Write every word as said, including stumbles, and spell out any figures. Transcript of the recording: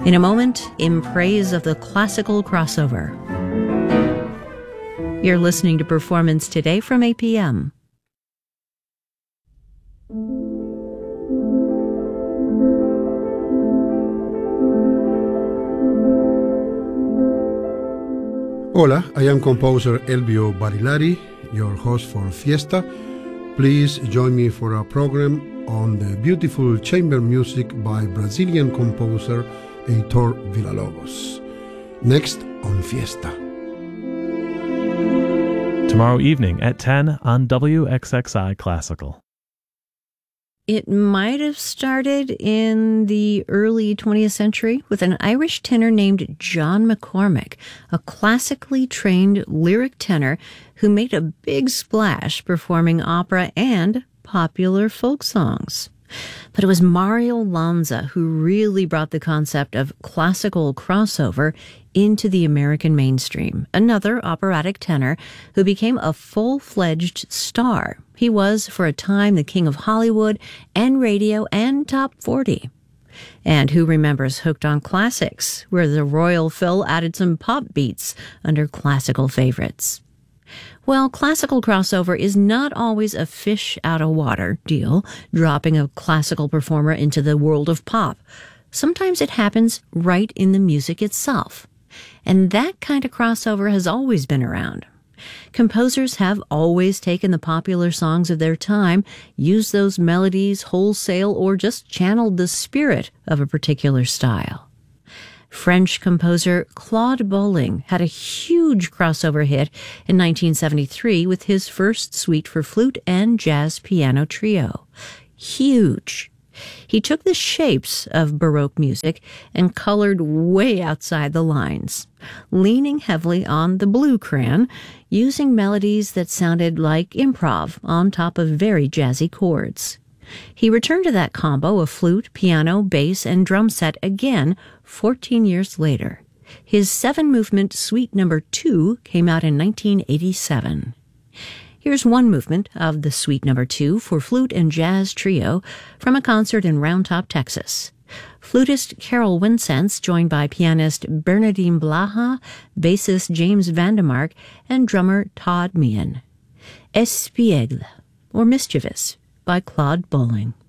In a moment, in praise of the classical crossover. You're listening to Performance Today from A P M. Hola, I am composer Elvio Barilari, your host for Fiesta. Please join me for a program on the beautiful chamber music by Brazilian composer Heitor Villa-Lobos. Next on Fiesta. Tomorrow evening at ten on W X X I Classical. It might have started in the early twentieth century with an Irish tenor named John McCormack, a classically trained lyric tenor who made a big splash performing opera and popular folk songs. But it was Mario Lanza who really brought the concept of classical crossover into the American mainstream, another operatic tenor who became a full-fledged star. He was, for a time, the king of Hollywood and radio and top forty. And who remembers Hooked on Classics, where the Royal Phil added some pop beats under classical favorites? Well, classical crossover is not always a fish-out-of-water deal, dropping a classical performer into the world of pop. Sometimes it happens right in the music itself. And that kind of crossover has always been around. Composers have always taken the popular songs of their time, used those melodies wholesale, or just channeled the spirit of a particular style. French composer Claude Bolling had a huge crossover hit in nineteen seventy-three with his first suite for flute and jazz piano trio. Huge. He took the shapes of Baroque music and colored way outside the lines, leaning heavily on the blue crayon, using melodies that sounded like improv on top of very jazzy chords. He returned to that combo of flute, piano, bass, and drum set again fourteen years later. His seven-movement Suite Number Two came out in nineteen eighty-seven. Here's one movement of the Suite Number Two for flute and jazz trio from a concert in Round Top, Texas. Flutist Carol Wincenz, joined by pianist Bernardine Blaha, bassist James Vandemark, and drummer Todd Meehan. Espiègle, or Mischievous, by Claude Bolling.